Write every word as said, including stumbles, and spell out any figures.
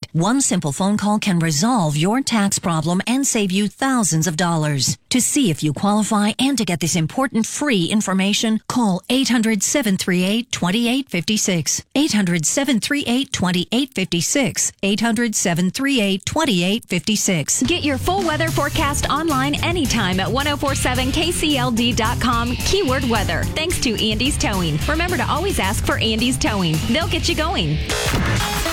One simple phone call can resolve your tax problem and save you thousands of dollars. To see if you qualify and to get this important free information, call eight hundred, seven three eight, two eight five six. eight hundred, seven three eight, two eight five six. eight hundred, seven three eight, two eight five six. Get your full weather forecast online anytime at ten forty-seven K C L D dot com, keyword weather. Thanks to Andy's Towing. Remember to always ask for Andy's Towing. They'll get you going.